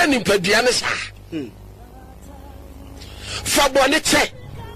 nimpadua ne sa fa bone che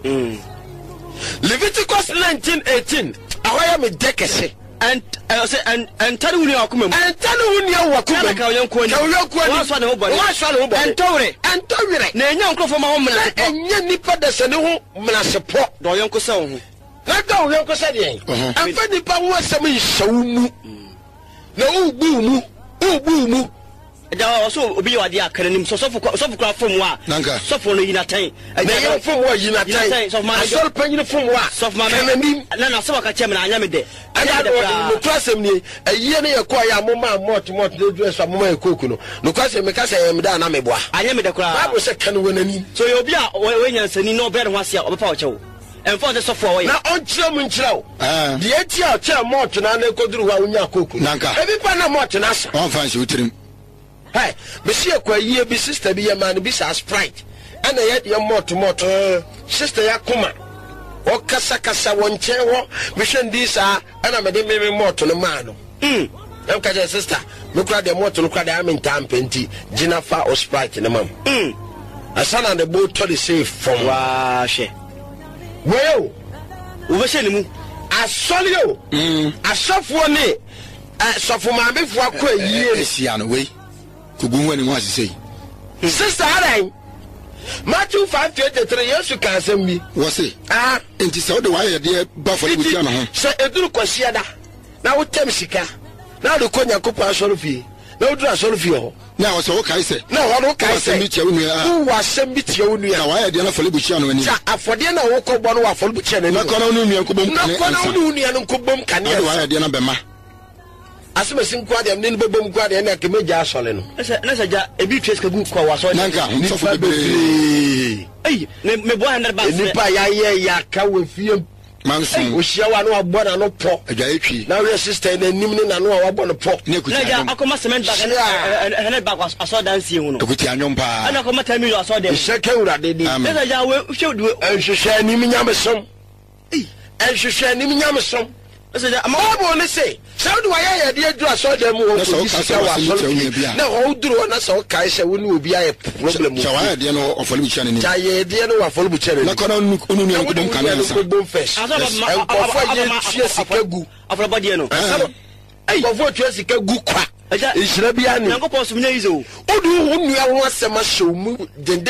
Leviticus 19:18 ahoya me dekese and tell you akumem and tell you wakumem ka yonko ni wa so na ho bone and towre na enya nkrofo ma ho mla enya nipa de se ne ho mla sepo do yonko se ho na do yonko se de amfa nipa ho asem nhyawu mu na ubu mu ja so obi wade akara nim so kura fom wa so fo no yinatan na ye fom wa yinatan so panyin fom wa so ma nim na so ka chem na anya me de no kwasem ni ayiye ne ye kwa ya moma mot de du so moma e koku no kwasem me ka se me da na me boa anya me de kura ba bo se kan wonani so ye obi a we nyansani no be ne ho ase a obepa o chewo enfo de so fo we na on kire mu nkire o de eti a kire mot na na koduru wa onya koku ebi pa na mot na sa on fan se utirim. Hey, be see kwa yie bi sister bi man bi sa Sprite. Ana ye mot sister ya kuma. O kasa wonche wo me hwendi sa ana me de me mot no man no. Em ka je sister, me kura de mot no kura de am ntam penti, gina fa o Sprite ne mam. Asana de bo to the safe from wa she. Well, wo be she ni mu. Asole o. Asofo ni asofo ma be fo akwa yie sia no we. Kugunwa ni mwasi sei. Sister Arai. Matthew 5:23 Yesu ka asem bi. Wo se. Enti se wo de wa ye de ba fo libuti ana ho. Se eduru kwasia da. Na wo tem sika. Na wo konya kopa asoro fie. Na wo duru asoro fie ho. Na wo se wo kai se. Na wo kai se. Asem bi tia wo nua. Wo asem bi tia wo nua. Na wa ye de na fo libuti ana ani. Sa afode na wo ko bo no wa fo libuti ana ani. Na kono no nua ko bom kan. Na kono no nua no ko bom kan. Na wa ye de na bema. Asema sinko ade amne bebom kwa ade na kemeja asole no na saja ebi tres ka gu kwa waso nanka nsofo bebe me bo 100 ba nipa ya ka we fie manso o hia wa no abo na no po agya etwi na we sister na nim ni na no wa bo no po na ja akoma cement bag 100 bag aso dance hu no ekuti anyom pa ana akoma 10 million aso dem sheke urade di na ja we hwewdu enhwehwe nim nyamesom enhwehwe nim nyamesom Esa amabo ne say saudi wa ya de adu aso dem wo ko sika wa so na ho duro na so kai se woni obi aye problem wo wa ya de no ofolu bicha ne ni ja ye de no wa folu bicha ne na kono unu ni ko dum kan nsa ko bom fresh ko ye tie sika gu afro body no ko fo tie sika gu kwa ishira bia ni yango poso mnya izo odu hunu ya ho asema show mu den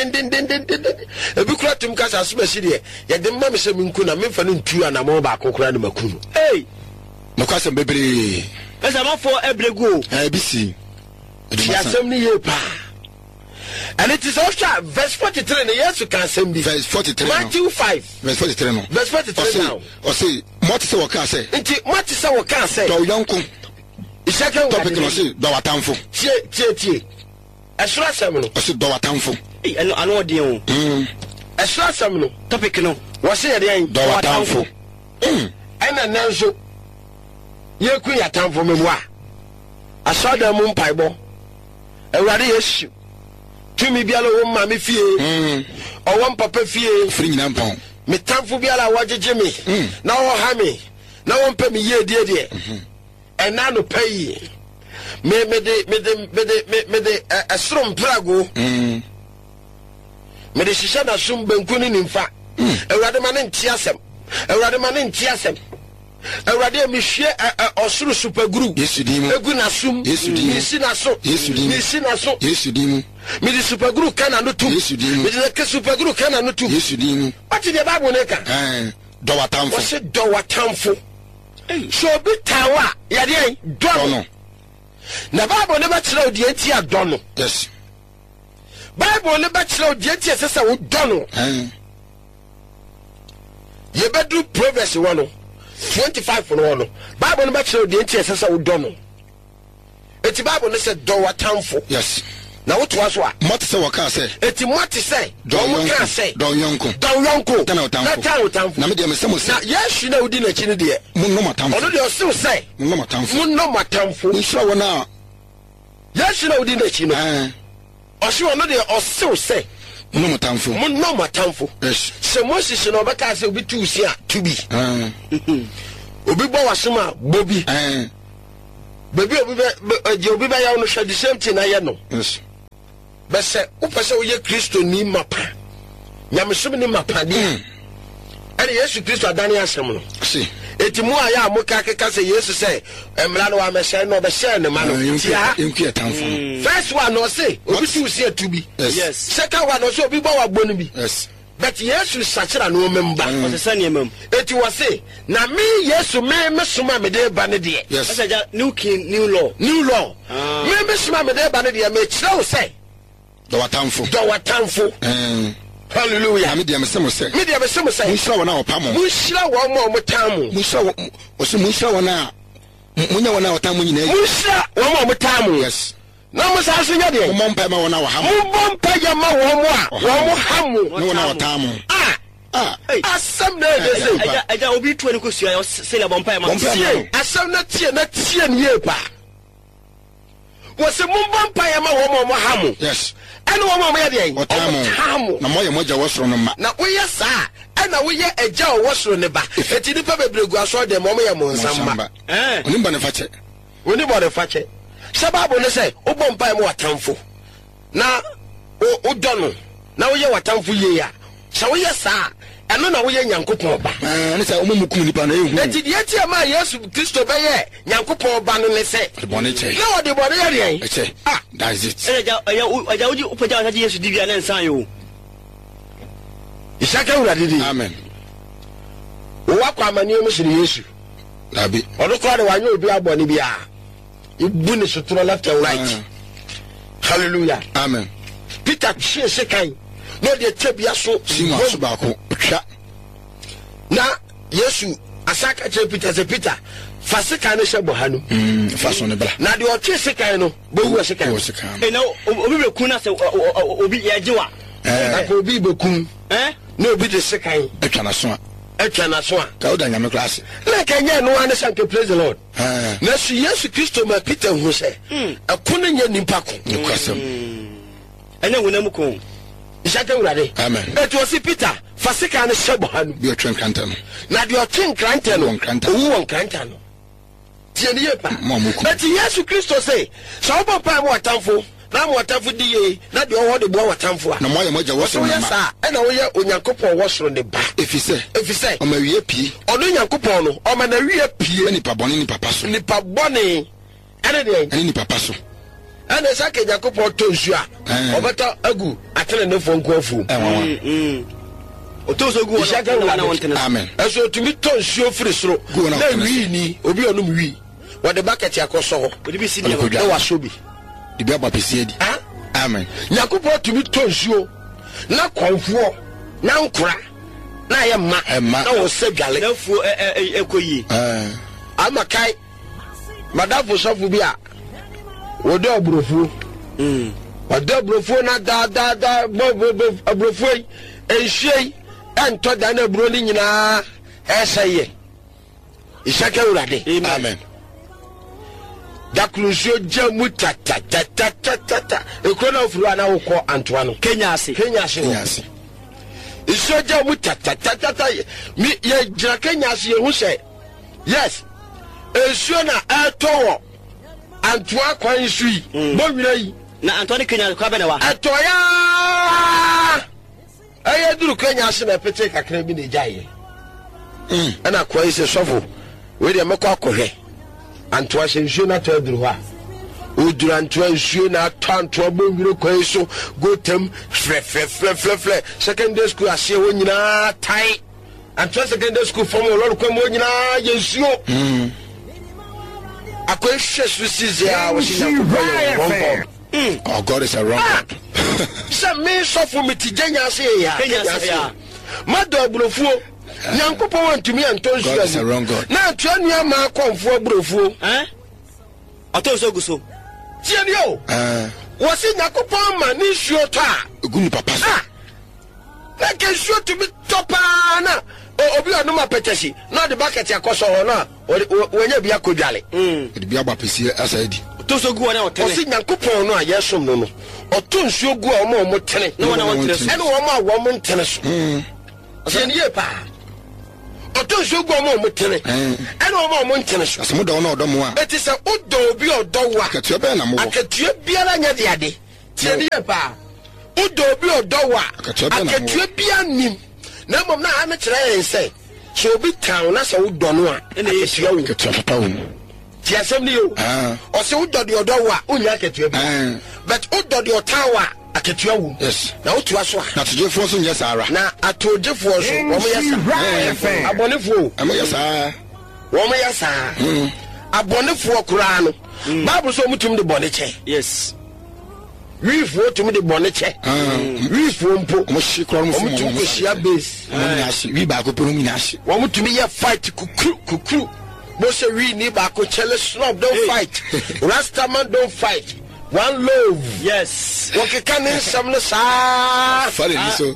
ebi kura tum ka sa suba shi de ye de ma me se minku na me fa no ntu ana mo ba kokura na makunu no kwasem bebre esa ma for ebregu bisi ya sem ni ye pa and it is also verse 43 na Yesu kan sem bi verse 43 Matthew 5 verse 43 no verse 43 now o say moti se waka say nti moti se waka say do yonko isaka topic no say do watamfo tie asura sem no o say do watamfo ano ode o asura sem no topic no wo say de do watamfo ana nanso ye ku ya tamfo memwa asada mu mpaibo ewrade Yesu tumi biala wo ma me fie owo papa fie free nyina mpon me tamfo biala wagege me na wo ha me na wo mpa me ye de ena no payi me de asrom prago me de shisha na sum banku ni nimfa ewrade ma ne ntiasem Ewrade mi hwe osuru super group Yesu dimu egu na sum Yesu na so Yesu dimu mi di super group kana no tum Yesu dimu mi di super group kana no tum Yesu dimu what the Bible ne ka do watamfo o se do watamfo so bi tawa ya de do no na Bible ne ba kire odi enti ado no yes Bible ne ba kire odi enti sesa wo do no ye bedu Proverbs 1:25 for no Bible no ba kire odi enti sesa wo do no eti Bible ne se do watamfo yes na wo to aso a mot se waka se eti mot se do mo ka se do yonko na watamfo na me de me se mo se na Yesu na odi na chi ne de munno matamfo ono de o se se munno matamfo nsura wona Yesu na odi na chi no o se ono de o se munno matamfo yes se Moses no ba ka se obi tu si a to bi obi bo wasoma bobi baby obi be ya no hwe the same thing na ye no yes bese upese wo ye Kristo ni mapa nyamesom ni mapa de ene Yesu Kristo adane asem no si eti mu aya amuka keka se Yesu se emra no wa mehye no be hye ne ma no tia enku tamfo first one no say obi si usi atubi yes second one no say obi bo wa gbonu bi yes but Yesu sachira no memba o se sane emam eti wo say na me Yesu me soma me de ba ne de yes asaja new king new law me soma me de ba ne de me kire wo say do watamfo hallelujah me dia me semo say munshira wona opamo munshira wo mo tamu munshira wo se munshira wona munya wona otamu nyina munshira wo mo tamu yes na mo sa so nya de mo mpa ma wona wa hamu mo mpa ya ma wo mo a wo mo hamu no wona otamu asam na de say aja obi tu ani ko sua se le bompa ma asam na tie ni epa wo se mo mpa ya ma wo mo hamu yes ene wo mo ya de otamu na mo ye moja wosoro no ma na wo ye sa ena wo ye eja wosoro ne ba eti ni pa bebregu aso de mo ye mo nsamba onimba ne fache sababu ne say obompa mo watamfo na o dono na wo ye watamfo ye ya sa wo ye sa eno na wo ye Nyankopon ba ne say omukum nipa na ehu eti de eti ma Yesu Kristo be ye Nyankopon ba no ne say bone che na wo de bone ye che that's it aja uji upaja na Yesu dibia na nsan yo isaka uradidi amen wo kwa amani o musiri Yesu labi odo kwa de wanyo obi abone bia ibu ne sotro left and right hallelujah amen Peter chie sekan no de tebia so sima so ba ko twa na Yesu asaka che Peter se Peter fa sekan no hye bohanu fa so ne bra na de o chie sekan no bo wu sekan na obi be kun na se obi ya jiwa na obi be kun na obi de sekan etwa na so ka oda nyame class na kanya no ane sanke praise the Lord na su Yesu Kristo ma Peter hu se akuna nya nimpa ko kwasem anya wona mu ko isaka urade amen eto si Peter fasika ne shebo hanu bi otwen kranta no na de otwen kranta no owu won kranta no tie ne yepa eti Yesu Kristo se so obo pa mo atamfo na mo atamfo die na de owo de bo watamfo a na mo ye moja wosoro na ma e na wo ye Onyankopon wosoro ne ba efise o ma wie pie ono Nyankopon no o ma na wie pie ni pabone ni papa so nipa bone ene de ni papa so ene sa ke Nyankopon to nsu a obeta agu atene ne fo nko afu o to so gu na won amen eso tumi to nsu ofiri soro na wi ni obi onum wi wo de bucket akoso ho odi bi si na wa sobi ibi abapesi edi amen Nyankopon tumi to nsuo na konfo na nkura na ye ma na wo se dwale na fu ekoyi amakai madafo sofu bi a wo de obrofu wo obrofu na da obrofu enhye ento da na bro ni nyina eseye isaka urade amen Daklusio jamu tata ekona ofuru ana woko Antoine Kenya ase iso jamu tata mi ye jira Kenya ase hu se yes esio na atowo Antoine kwan sui bo wira yi na Antoine Kenya kwa bena wa atoya aye duru Kenya ase na pete kakra bi ne jaye ana kwa ise sofo we de mekwa akohwe Antoa nsuo na to aduru ha oduru Antoa nsuo na to Antoa bonwire kwai so gotem fre secondary school ase wo nyina tai Antoa secondary school form lord kwam wo nyina ye nsuo akwai hwesu sizia wo sinya oh God is a wrong God se me so for me tijanya ase ya Kenya mado abrofuo Nyankopon wantumi anton suya na atua nua ma konfo abrofuo ato so guso tie ni o wo se Nyankopon ma ni suo to a eguni papa so na ke suo tumi topa na obi anu ma petesi na de bucket akoso ho na wonya bia kodwale de bia bapesi asaidi to so gu na otene wo se Nyankopon no a yesom no oto nsuo gu a o mo tene na wona won tene so ene wo ma wo mo tene so tie ni ye pa oto shogu omo mutene ene omo ntene so asemo do na odo mo a etisa odo bi odo wa akatua be na mo akatua biara nya de ade tieni ye pa udo bi odowa akatua bia nim na mom na ha me kire yen say so obi town na so udo no a na yesia wo akatua papa wo ti asem ni yo o se udo de odowa unya akatua bi but udo de otawa akatua wo yes na otu aso na tujefo so nya sara na atojefo so wo me yesa abonefo am yesa wo me yesa abonefo kura no Bible so mutum de bone che yes we for to me de bone che we for mpo mo shi kro mo mutum ko shia base mo nya shi we ba ko pero mi nya shi wo mutum ye fight kukru mo se we ni ba ko chele snob don't fight Rastaman don't fight one love yes what can some sa fare ni so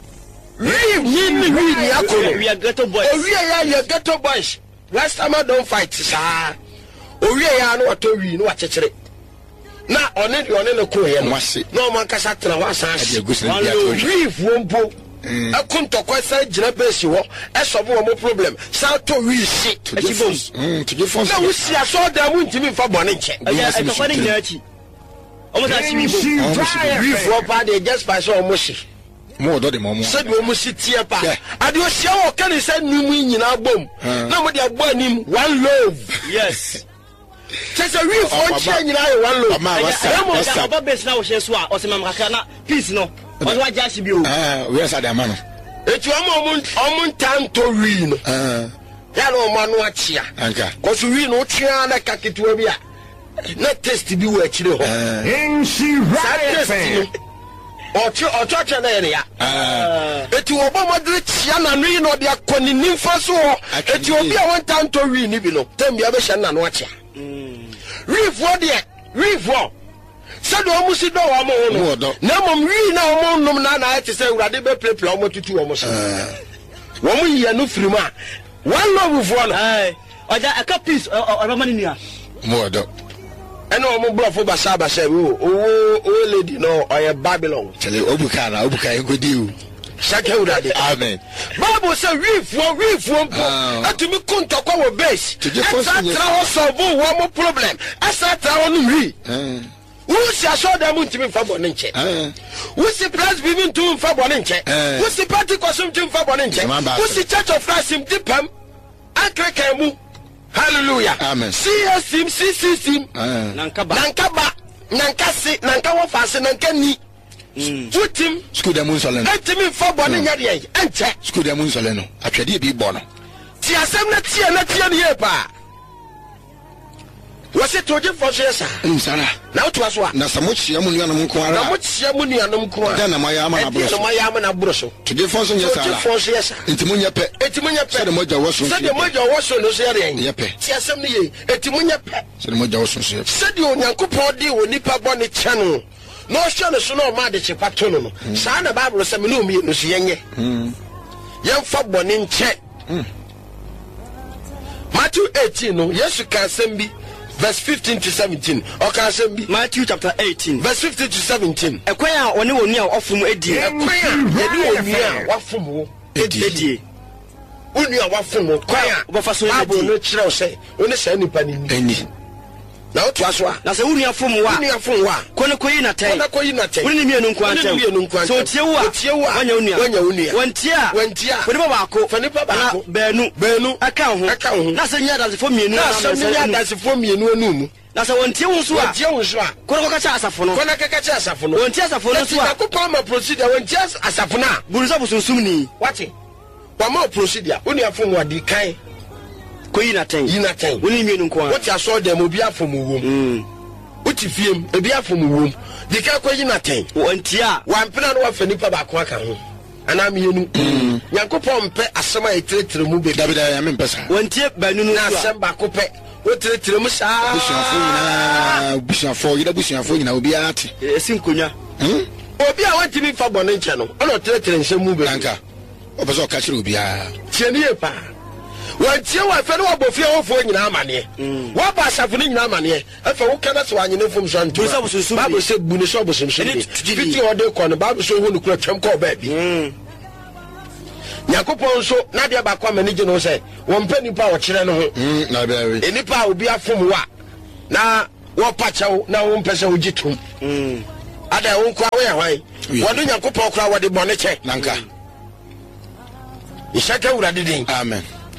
we akoro we are ghetto boys we are ghetto boys Rastaman don't fight sa owie ya no wato wi no wachechire na one no ko ye no no man kasa tra wa san wi fuompo akuntokwa sa gira besi wo e so bo mo problem sa to wi si to give force na wusi aso da mu ntimi fa bone nche e to kwani nyachi omo ta si wi fuompa de just by so mo si mo do de mo se do mo si tie pa ade o sia wo kan se numu nyina bom na mo de agbo anim one love yes Chese we for change na one low. Mama Baba base na wo hye so a o se mamraka na peace no. O wa jashi bi o. We are sad man. Etu omun time to we no. Ya no ma no achia. Anka. Cause we no twa na kaketu bi a. Na test bi wo akire ho. Enshi right. Ocho na ya. Etu obo modre chia na no no de akoni nimfa so. Etu obi a one time to we ni bi no. Tem bia be hye na no achia. Rifo said almost do no na mom wi na omo nom na na ati say urade be play omo tutu omo so wo mu ye no firima one love for no oja aka peace oroma ni nia mo do eno omo blofo ba say o lady no oye Babylon tele obuka engodi o Shake urade amen Bible say rifo mpo atumi kuntokwa wo base asa tra wo solve wo mo problem asa tra wo no wi wo si aso da mu ntimi fa bone nche wo si press bi mi ntum fa bone nche wo si party kosum ntum fa bone nche wo si Church of Christ im dipam akreka mu hallelujah amen CSim nankaba nanka wo fase nanka ni Futim school dem unsoleno etimi fa bone nya de enche school dem unsoleno atwede bi bo no ti asem na tie ne ye pa wose toje fosesa sara na otu aso a na samochia mu nuanam nko ara na mochia mu nuanam nko ara na maya ama na broso toje fonso nya sara entimunya pe se de moja woso no se yare ye pe ti asem ne ye etimunya pe se de moja woso se de onyankopon de onipa bone chanu no shone so no ma de chepato no sa na Bible se me no mi no so yenye yemfa bone nche Matthew 18 no Yesu ka sembi verse 15 to 17 o ka sembi Matthew chapter 18 verse 15 to 17 ekwan a one woni a ofum edi ekwan a ye ni oni a wafum wo edi oni a wafum wo kwan a obafa so Bible no kire o se oni sa nipa ni eni na otu aso a na se wuri afum wa kono koyi na tai wuri ni mienu nko antem so tie wo a wanya unia wantia wori ba ko fani pa ba ko benu aka ho na se nya dase fo mienu na se nya dase fo mienu anum na se wontie wo so a kono ko kacha asafo no wontie asafo no so a ko pa ma procedure wontie asafo na burusa busunsum ni wate pa ma procedure oni afom wadi kai koyi na ten woni mienu nko a woti aso dem obi afom wom woti fiem obi afom wom di ka koyi na ten wontia wampena no wafani pa ba ko aka ho ana mienu Yankopon pe asema eteretere mu be David ya me mpesa wontie banu no asem ba ko pe woteretere mu saa bushafo nyina obi ate esi nkonya obi a wantimi fa bone nche no ona teretere nsem mu be anka obeso ka kire obi a tienie pa wantie wa fe no abofie wofo nyina amane wa ba asafo nyina amane afa wo kana so anyene fom so anto babu se bunu so bosom so fiti ode ko no babu so hu no kura twem ko ba bi Yakopon so na de ba kwa manage no say won pa nipa wo kire no ho na ba we enipa obi afom wa na wo pachawo na wo mpese wo gitum ada wonko awe hwan wonu Nyankopɔn kra wode bɔne kyɛ nanka Ishaka urade din amen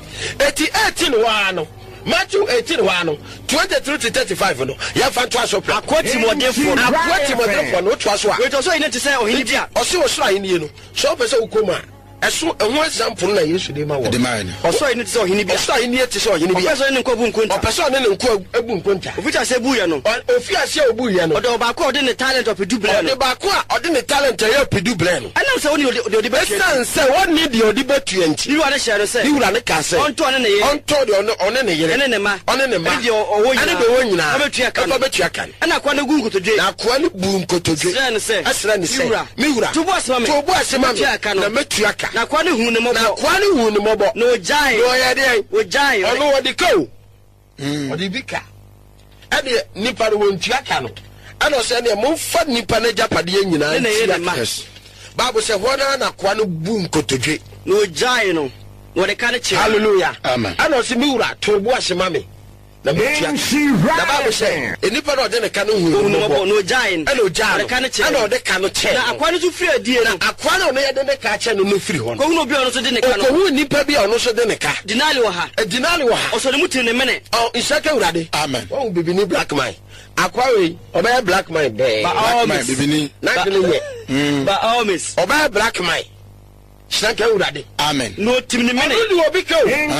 18 wa no Matthew 18 wa no 23 to 35 no ya fa to aso pra akwati modefo no to aso a we to so ine te say ohini bia oso wo soro ahini no so pese ukoma eso ehun example na Yesu de ma wo oso ine te say ohini bia oso ahini te say ohini bia oso ine nko bu nkonta opeso ne nko ebu nkonta oficha se bu ye no ofia se obu ye no odo ba ko ode ne talent of pedu blend odo ba ko ode ne talent ya pedu blend ana se woni ode ba sense woni de ode ba tuanti ni wa ne share se ni wura ne ka se onto ne ye onto de one ne yere ne ma one ne ma ade owo nyina ade be wo nyina obetua kan ana kwa ne gu nkotodwe na kwa ne bu nkotodwe asra ne se mi wura tubo asema me na metua kan na kwa ne hu ne na kwa ne hu ne mobo no jai no ya de o jai ono wodi ko odi bika ade nipa no wontua kan no ana se ne mo fa nipa na japade nyina yes Bible say hona na kwa no bu nkotodwe no jai no wode ka ne che hallelujah amen ana se mi wura tobo asema me na metua na Bible say enipa no de ne kan hu no jai ana o jai ana o de kan no che na akwa no so firi adie no akwa no ye de ne ka che no no firi ho ko no bi ono so de ne ka no ko hu nipa bi ono so de ne ka dinali wo ha oso ne muti ne mene oh isaka urade amen oh bibini black man akwa we oba black man be black man bibini na kele ye ba always oba black man isaka urade amen no tim ne mene no obi ko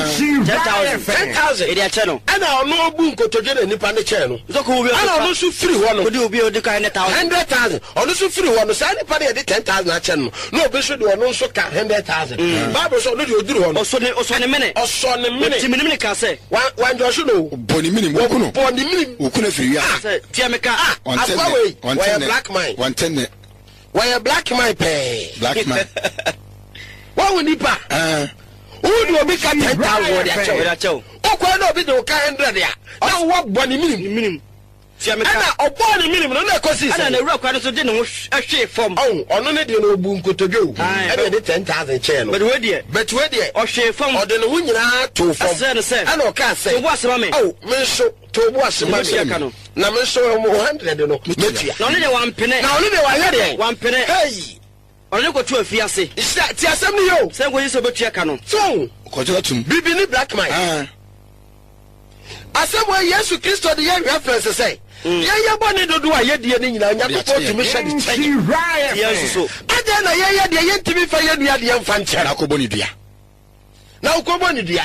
10,000 e dia che no ana ono obu nkotodwe na nipa ne che no so ko obi ana ono so firi ho no odi obi odi ka 100,000 ono so firi ho no sa nipa ne de 10,000 a che no no obi so de ono so ka 100,000 Bible so no de oduru ho no oso ne mene tim ne mene ka se wan jo so no boni mini mokuno okuna firi ya tia me ka akwa we why black man 110 why black man pay black man what we nipa who do obi ka 10,000 de achew okwa na obi de ka 100 ya na wo boni minim tia me ka ana oboni minim no na kosi ana na wura kwa no so de ne ho hwe form ono ne de no obu nkotodwe o e de 10,000 che no but we de o hwe form o de no hu nyina to form ana o ka say to bo asema me me so to bo asema me na me so 100 no metia na ono de wampene na ono de wa yede wampene hey ono ko tu afiase ti asem ni yo se ngo yiso betua ka no so ko jela tum bibini black man asem wa Yesu Kristo de ye reference say ye boni dodo a ye die ni nyina Nyankopɔn tumi hye de kyɛ Yesu so ada na ye de ye ntimi fa ye dua de mfa nkyɛ na ko boni dua na ko boni dua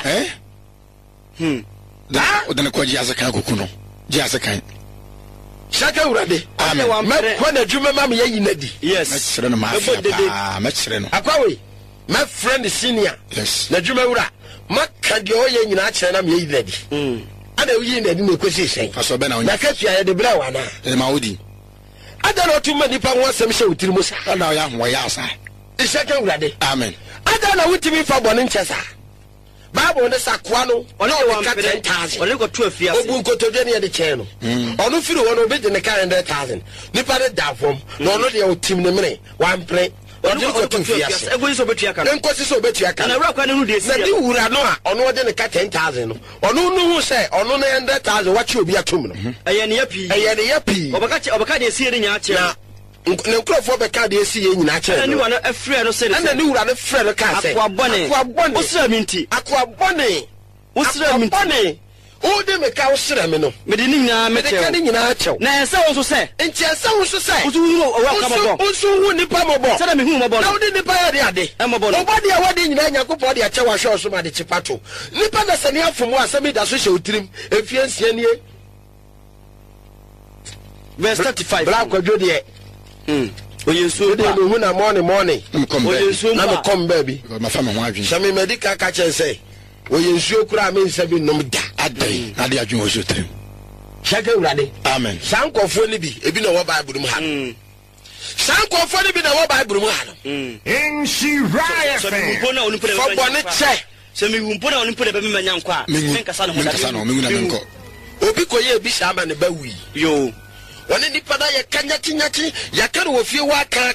da o de ko ji asaka ko kuno ji asaka shaka urade amen me ko na dwuma ma me ye yinadi yes mesre no ma fa mesre no akwa we my friend senior yes na dwuma ura maka de o ye nyina kyerɛ na me ye yinadi ada o yi yinadi na kosi sen aso be na na ka tua ye de bra wana e ma odi ada no tuma nipa ho asɛm hyɛ wotiri mu sa ada ya ho ya asa shaka urade amen ada na wotimi fa bɔne nkyɛ sa Bible ne sakoa no ono ye wampere 10,000 ono ko tu afiase obu nkotodwe ne ye de kyɛn no ono firi wo no be de ne ka 100,000 nipa de da fom na ono de o tim ne mene wampere ono ko tu afiase ego yiso betua ka no enkosi so betua ka na wura kwa ne hu de esi na di wura no a ono de ne ka 10,000 no ono no hu sɛ ono ne 100,000 wachi obi atom no eye ne yapi obaka de esi ne nya ache na nkrofo be ka de esi ye nyina ache ni wana afre no se na ni wura ne frɛ no ka sɛ akwabone osira minti akwabone o de me ka osira me no me de ni nyina me ka ni nyina ache na ense wo so se nti ense wo so se usu hu owa ka mobo usu hu nipa mobo se na me hu mobo na o de nipa ya de ade mobo no obodi a wadi nyina Nyankopɔn de ache wa hwe so ma de chipato nipa na sani afomu asami da so hye otirim efie nsia nie verse 35 bla kwadwo de oyensuo de no hu na morning oyensuo na me kom baby ma fa me ho adwen shami medical ka chen say oyensuo kura me nsa bi nom da adai na de adwen o so trim shaka urade amen sankofo ni bi ebi na wo Bible mu ha sankofo ni bi na wo Bible mu ha no in shiraya fa bone che se mi humpo na oni pole be me nyankwa menkasa no mengu na menko obi koye bi sama ne bawi yo wani nipa da ye kanyati ya kare wo fie wa ka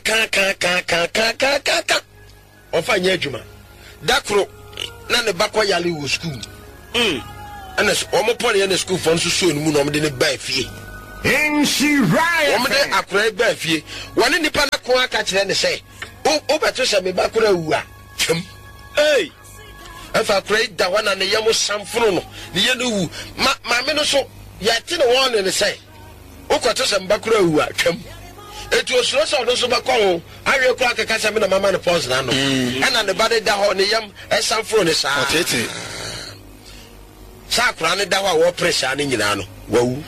ofa nya adwuma dakro na ne bakwa yale wo school ana o mo pole ye ne school fon so so mu no mo de ne ba fie Womde akura ba fie. Wone nipa na ko aka kire ne say. O beto se me ba kura wu a. Twem. Hey. Afa kura da wana ne yam samfunu no. Ne ye no wu. Ma me no so ya ti ne won ne say. O kwato se me ba kura wu a twem. Etu osuro so no so ba ko ho. Awe ko aka ka se me na mama ne pause na no. Ana ne ba de da ho ne yam samfunu ne sa. Otete. Sa kura ne da ho a wo pressure ne nyina no. Wawu.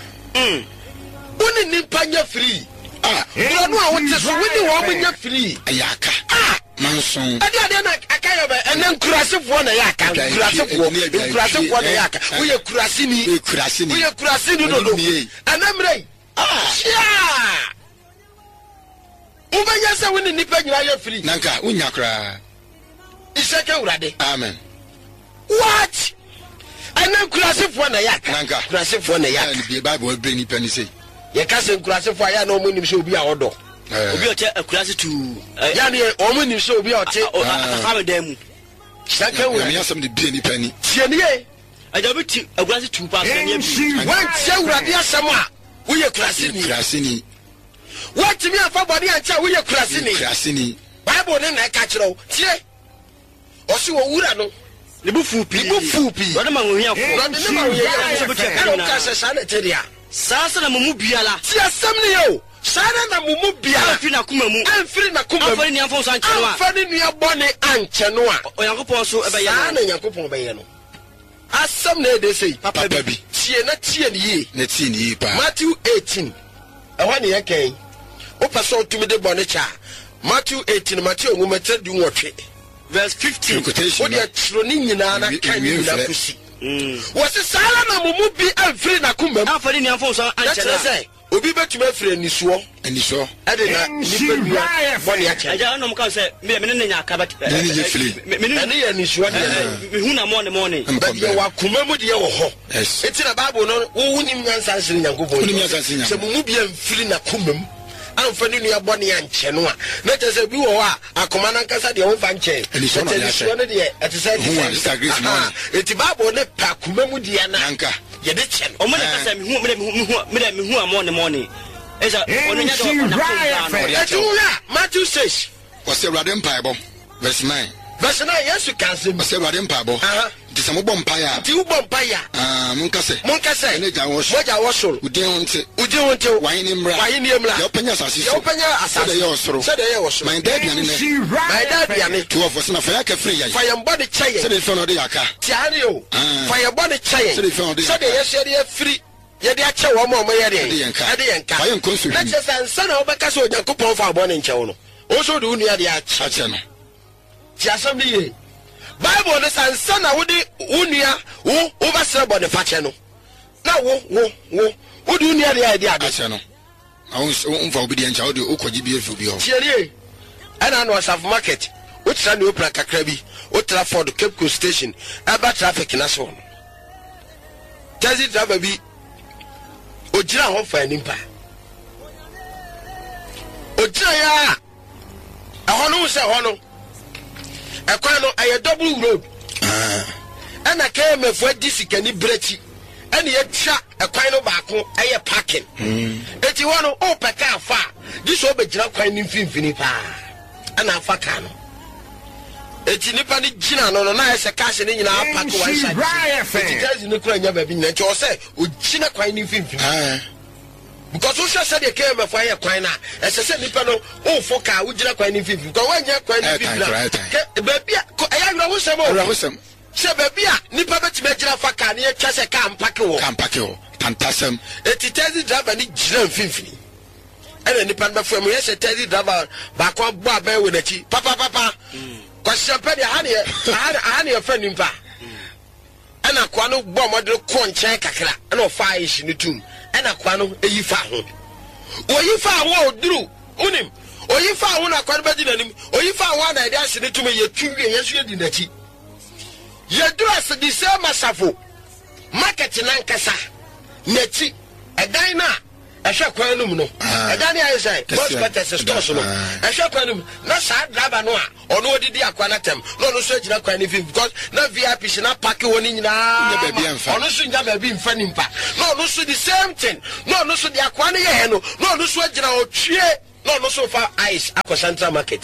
Woni nipa nya free. Bro no a wote so woni wo nya free. Ayaka. Manson. Ade na akayo be enen kurasefo na yaka. Kurasefo na yaka. Wo ye kurasini. Wo ye kurasini do. Anamrei. Sia. Ubanya sa woni nipa nyina ya free. Nanka unya kra. Iseke urade. Amen. What? Enen kurasefo na yaka. Nanka. Kurasefo na yaka. The Bible bring nipa ni say. Ye ka se kurasefo aya na omunim se obi a odo. Obi oche kurase tu. Ya ne omunim se obi a oche afame dem. Saka wo. Me asem de bie nipa ni. Tie ne ye. Aja bi ti kurase tu pa se ne bi. Wan tie urade asem a wo ye kurase ni. Kurase ni. What me afa body ancha wo ye kurase ni. Kurase ni. Bible ne na ka kire wo. Tie. O si wo wura no. Le bu fu pi. Wode ma wo hia fo. Wode ne ma wo hia fo. E no ka se sa na teria. Sasa na mumu biala. Ti asem ne yo. Sara na mumu biala. Afiri na kuma mu. Afiri na kuma mu. Afiri ni afon so anche no a. Afiri ni abone anche no a. Oyankopon so ebe ye. Sa na Yankopon be ye no. Asem na e dey say. Papa bi. Tie na tie ne ye. Na tie ne ye pa. Matthew 18. Ewa ne ye kan. O pa so tumi de bone cha. Matthew 18 Matthew ngoma tadu nwotwe. Verse 15. What the troni nyina na kan nyina kusi. Was sala na mumu bi afiri na kuma mu. Afiri ni afon so anche na. Obi betuma afiri anisuo. Anisuo. Ade na nipa bia bone ache. Aja no mka se me ne nya aka bat. Ne ye fili. Me ne ye anisuo de. Me hu na morning. But ye wa kuma mu de wo ho. Yes. Eti na Bible no wo hunim nyansa sire Nyankopon. Hunim nyansa sire. Se mumu bi afiri na kuma mu. Amfani ni abone anche no a. Na tese bi wo a akoma na nkasa de wo fa nche. Anisuo no de etese. Eti Bible ne pa kuma mu de na. Anka. Ye de chen. O me kasa me hu am morning. Esa onu nya do na. Etuya Matthew 6. Was the Radem Bible verse 9. Verse 9 yes can was the Radem Bible. This am bompire. Ti bompire. Munkase. Ne ja wo so. Moja wo so. Udi wonte. Why ni mra. Yo penya asase so. Yo penya asase. Said ye wo so. My dad ya ne. My dad ya ne. Two of us na fire ka free ya. Fire body chaye. Said if no dey aka. Ti ani o. Fire body chaye. Said ye share free. Ye dey ache wo mo ye dey. Ade yenka. Fire nkonsu. Na che sansa na obeka so Nyankopon fa abone nche wo no. O so de unu ade ache no. Ti asem ni ye. Bible ne sansa na wodi unua wo obasere bone fache no. Na wo wodi unu ade ache no. Unfa obedience how de okoji bi efu bi ho. Tiere ana no Asaf market. O tra ne opra kakra bi. O tra Ford Cape Coast station. Aba traffic na so. Taxi driver bi ojira ho fa nimpa. Ojira ya. Ahono se hono. Ekwan no aye double road. Ana ka emefo disikani brechi. Ene ye twa ekwan no baako aye parking. Eti wono o peka afa. Dis obejira kwan ni mfimfini pa. Ana afa ka no. Eti nipa ni gina no na ese cash ni nyina park one side. Eti taxi ni kura nya ba bi na nti o se o gina kwan ni mfimfini. Because we said the came of fire quina, as I said, Nipano, oh, for car, would you like any fifty? Go when you're quite baby, I know some. Say, baby, Nipabet Major Faka, near Chassa Campaco, Tantasum, a Titazzi driver need Jim 50. And then Nipan from yes, a Teddy driver, back one bar bear with a cheap. Papa, question penny honey, a friend in pa. And a quano bomb or the corn check, and no fire in the tomb. Ena kwano eyifa ho oyifa wo duru unim oyifa ho na kwano bedi nanim oyifa ho na ide asene tume yetwi yesu yedi nachi yeduru asedi se masafo market nankasa nachi edan na ehwe kwan num no eda ne ayi say boss quarters stores no ehwe kwan num na sa driver no a ono odidi akwa na tem no no so agina kwan ni because na VIP shi na park woni nyina ono so nya ba bi mfa nimpa no no so the same thing no no so the akwa ne ye no no no so agina otwie no no so fa ice akwa Central Market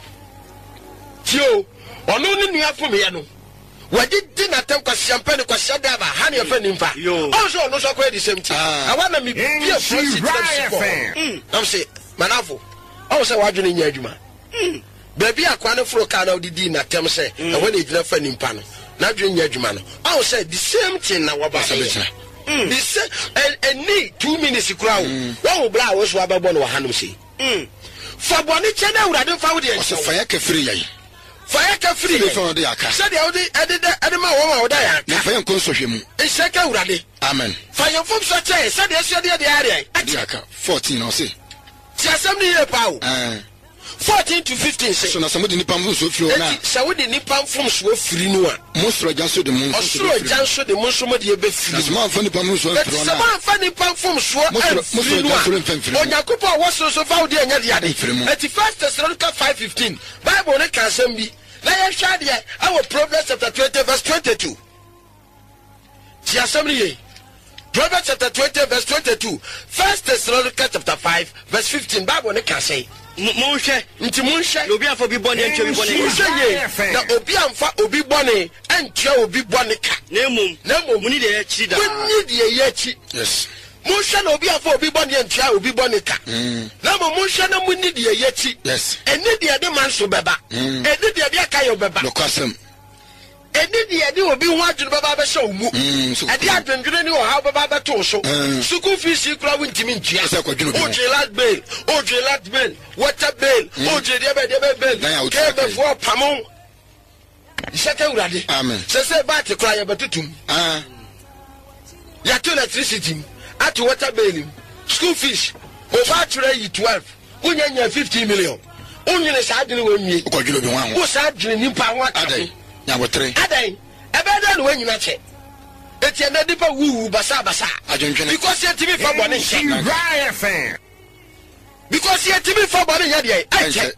tio ono ni nua fo me ye no wadi na tem kwa champagne kwa shadaba hani ya fani mfa also no so kwa the same thing I want me be a friend I'm say manafo I say wadwene nya adwuma baby akwa ne fro ka na odidi na tem say e when e gina fani mpa no na adwene nya adwuma no I say the same thing na waba the same and need 2 minutes kura wo bra wo so ababo no hanom say fa boni che na urade fa wo de so fa ya ka free yayi fire ka free for the aka said the edema woman woda ya na fire nko sohwemu iseka urade amen fire from such a said the so the area aka 14 no say ti assembly here pawo 14 to 15 say so na some de nipa mfum so firi ona sa wo de nipa mfum so firi no a monsro janso de monsro osro janso de monsro mo de be firi no ma nipa mfum so firi ona sa fa nipa mfum so monsro janso mfiri onyakopo wo so fa wo de anya de ade at 1 Thessalonians 5:15 Bible ne ka asem bi na ye hwa de our Proverbs chapter 20 verse 22 ti assembly ye Proverbs chapter 20 verse 22 1 Thessalonians chapter 5 verse 15 Bible ne ka say Monhwe nti monhwe obi afọ bi bone ntwe bi bone na obi amfa obi bone ntwe obi bone ka na emom muni de ya chiri da muni de ya chi yes monhwe na obi afọ obi bone ntwe obi bone ka na monhwe na muni de ya chi yes eni de man so beba eni de aka yo beba lokasem eni de obi ho adwene beba be show mu ade adwendwene ni o ha beba be to so school fees kura wintimi ntua oje last bail water bail oje de bail kebe for pamon iseke urade amen se ba te kura ye betutum ya to electricity at water bail school fees o ba ture yi 12 unyanya 50 million unyene sa adwene we nwie okwadwene bi wan wo sa adwene nipa ho adai ya wotre adai ebeda no wanyina che eti na dipa wu basa because yet me for bone nche because yet me for bone nya de ai che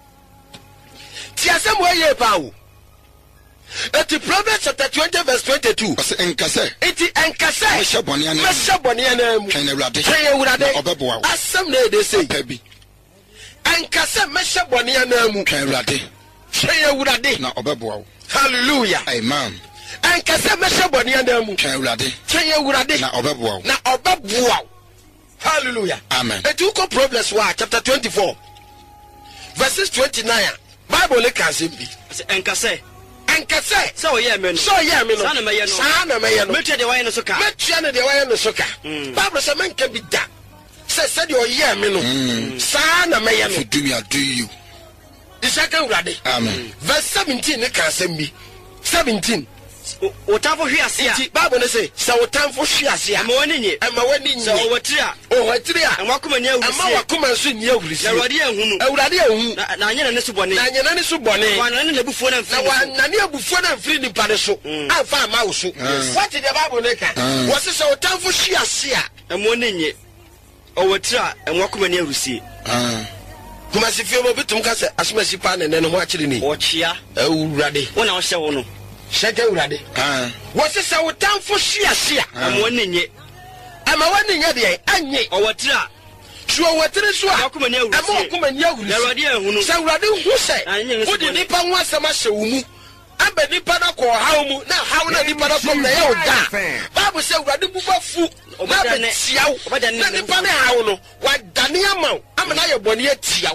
ti asem we ye pa wo eti Proverbs chapter 20 verse 22 enkase eti enkase mesha bone ana mu twen awurade obeboa asem na e de say pabi enkase mesha bone ana mu twen awurade na obeboa hallelujah amen enkase mesha bone ana mu twen awurade na obeboa hallelujah amen eti uko Proverbs chapter 24 verses 29 Bible le kan sembi enkase so ye me no sa na me ye no metia de waye no so ka Bible say man can be da say de o ye me no sa na me ye no do me do you isaka urade amen verse 17 ne kan sembi 17 otamfo hwe ase a Bible say sa otamfo hwe ase a ama wani nye so owatiri a amakoma nya awurisi ama wakoma nso nya awurisi awurade ehunu na anyana ne so bone wana ne bufuo na mfiri na ne bufuo na mfiri nipa ne so afa ama wo so what the Bible ne ka wo se sa otamfo hwe ase a ama wani nye owatiri a amakoma nya awurisi kuma se fie mo bitum ka se asomasi pa ne ho akiri ni ochia awurade wona wo hye wo no sheke urade wo se sa wotamfo hwiase a ama wani nye de anye owatira so owatire so a ama okoma ni awurisi urade ehunu sa urade hu se wodi nipa ho asama hye wo mu aba nipa na ko hawo mu na hawo na nipa na ko na ye oda Bible se urade buba fu na be tiaw na nipa na hawo no wadane ama na ye bone atiaw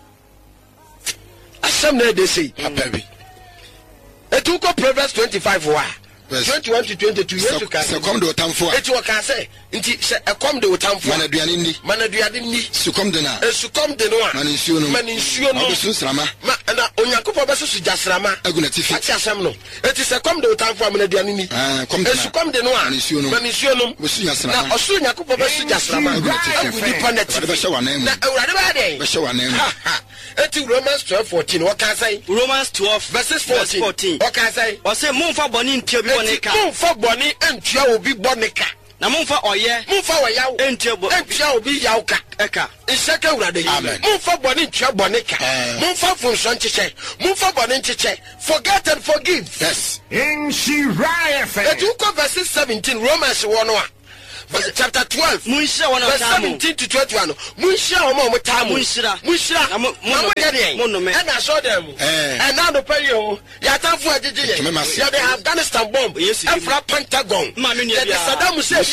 asem na de sei apabi etuko Proverbs 25 wa 21 to 22 yesu ka se kom de otamfo a eti wo ka se nti se ekom de otamfo mana duane ni sukom de na sukom de no a mana nsuo no obesu srama ma na onyakopo besu su jasrama aguna tifi ati asem no eti se kom de otamfo a mana duane ni kom de sukom de no a mana nsuo no obesu jasrama na osu onyakopo besu jasrama aguni paneti na awurade ba de be hye wanem eti Romans 12:14 wo ka sai Romans 12 verses 14 wo ka sai o se momfa bone ntia bi bone ka momfa bone ntua obi bone ka na momfa oye entua obi yawka eka iseke urade momfa bone ntua bone ka momfa funso ncheche momfa bone ncheche forget and forgive. Yes. In Shiraya verse 17 Romans 1 chapter 12 verse 17 to 21 munshira omo mutamu munshira and I saw them and now the pay you yatanfu agije ye they have Afghanistan bomb Afra Pentagon the Saddam Hussein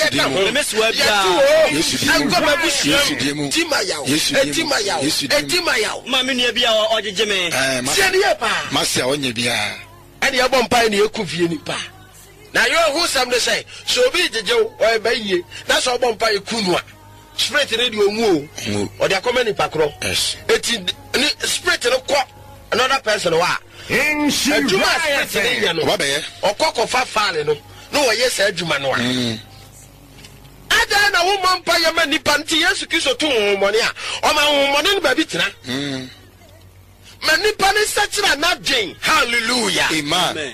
Timayaw mami ne bia ogege me sie pa masia onye bia and ya bompa ne ekufie ni pa. Now you who some say so be jeje o ba yie na so bompa ekunua spirit radio mu o de akomani pakro yes eti spirit no ko another person wa in Shiraya no okoko fa faale no wo yes adwuma no ada na wo mompa ye mani panti Yesu Kristo to homone a o ma homone no ba bi tena mani pani sachira na dwen hallelujah amen.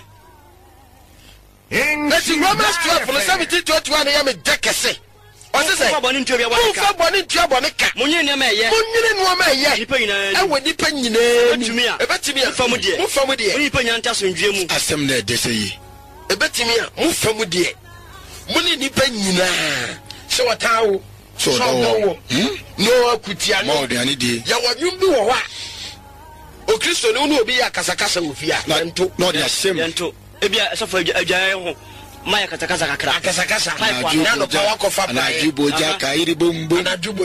In Romans 12 17 to 21 ya me dekese o se say boni ntwa bia boni ka munye ne ma ye nipa nyina e wodi pa nyina ebetimi a famu de nipa nyina nta so ndwe mu asem na de sei ebetimi a mu famu de muni nipa nyina se watawo so do no akutia no mo de ani de ya wadwum bi wo wa o Kristo ne unu obi ya kasakasa ofia nto no de asem nto ebia sofo adwaye ho maya katakasa kakra kasakasa na no power kofa na juboja kairi bombo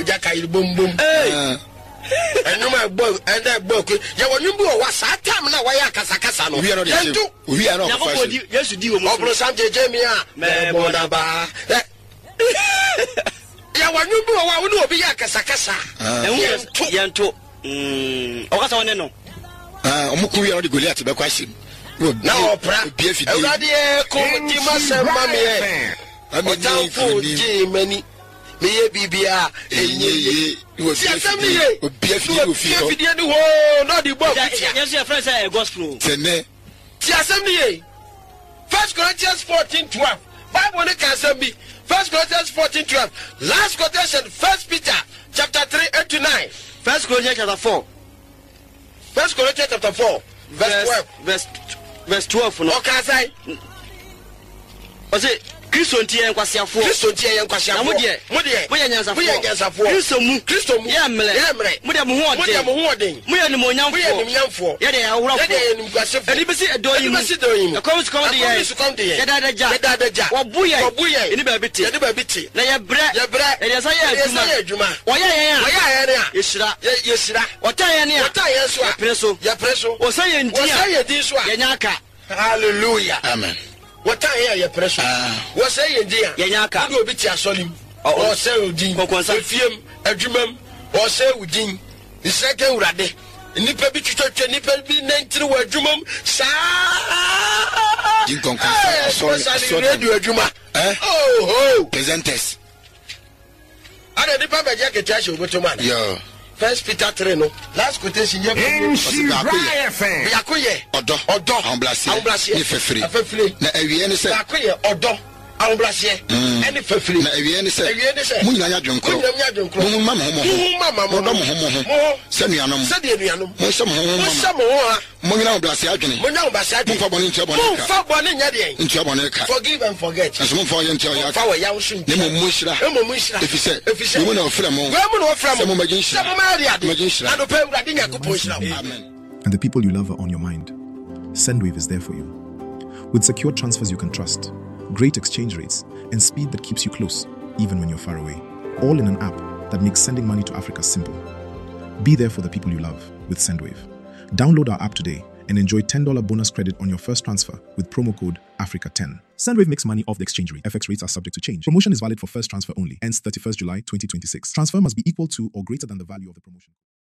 enuma egbo enda egbo ko ya wonwum bi wa sa time na wa ya kasakasa no nto owi ana ko Yesu di wo mo obro sam jejemia me bodaba ya wonwum bi wa wonu obi ya kasakasa yanto okasa wone no omuku wi ana de Goliath be kwasim na opra ewrade ko ti masema me otanfo ji mani me ye bibia enyeye wo fie obi afidi wo fie fie ni ho no di bo kutia yes your friend say gospel tene ti asem ni 1 Corinthians 14:12 Bible ne kan say bi 1 Corinthians 14:12 last quotation 1 Peter chapter 3:8-9 1 Corinthians chapter 4 1 Corinthians chapter 4 verse 12 no okay say o say Kristo ntie enkwasiafo na mo de nyansafo Kristo mu ye mre mo de mo hoden mo ye ni mo nyamfo ye de ya wurafo edi besi edoyin e come de ye dadaja wo buye eni ba biti na ye bre e de sa ye adwuma wo ye a yesira wo ta ye ne a so ya preso wo say ye ndi so a ye nyaka hallelujah amen. What I hear your pressure was saying, dear, Yanaka, you will be Tiasolim or say Udin, Film, a Jumum, or say Udin, the second Rade, and Nipper be church and Nipper be named to a Jumum, Sa. You can radio Juma. Oh, presenters. I don't know if I can tell you what to man. Yeah. 1 Peter 3 no last quotation here yakoye odo amblase ni fefre na awie ne se yakoye odo amblase eni fefre na awie ne se munyina nya dwonkro mu mama odo mo se nuanom mo se mo ha munyina amblase adwene mo fa bone ntia bone ntia bone ka forgive and forget aso mo fa ye ntia ya fa wa ya wo sun ne mo mushira efise mo na ofra mo se mo magin shira and the people you love are on your mind. Sendwave is there for you. With secure transfers you can trust, great exchange rates, and speed that keeps you close, even when you're far away. All in an app that makes sending money to Africa simple. Be there for the people you love with Sendwave. Download our app today and enjoy $10 bonus credit on your first transfer with promo code Africa10. Sendwave makes money off the exchange rate. FX rates are subject to change. Promotion is valid for first transfer only. Ends 31st July 2026. Transfer must be equal to or greater than the value of the promotion.